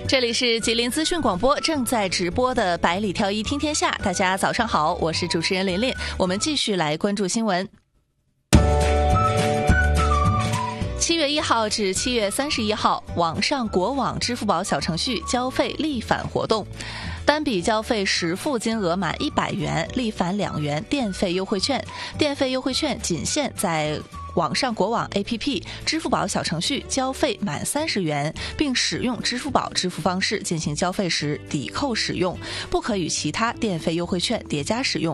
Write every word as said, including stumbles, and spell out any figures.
这里是吉林资讯广播正在直播的百里挑一听天下，大家早上好，我是主持人琳琳，我们继续来关注新闻。七月一号至七月三十一号，网上国网支付宝小程序交费立返活动，单笔交费实付金额满一百元，立返两元电费优惠券。电费优惠券仅限在网上国网 A P P 支付宝小程序交费满三十元，并使用支付宝支付方式进行交费时抵扣使用，不可与其他电费优惠券叠加使用。